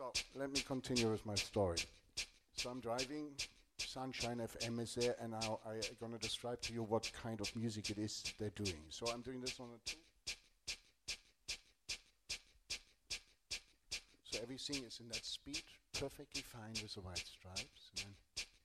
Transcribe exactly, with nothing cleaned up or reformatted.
So let me continue with my story. So I'm driving, Sunshine F M is there, and now I'm going to describe to you what kind of music it is they're doing. So I'm doing this on a two. So everything is in that speed, perfectly fine with the white stripes. And then